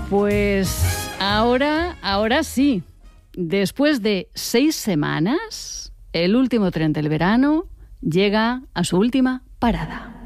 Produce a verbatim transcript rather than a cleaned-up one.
Pues ahora, ahora sí. Después de seis semanas, el último tren del verano llega a su última parada.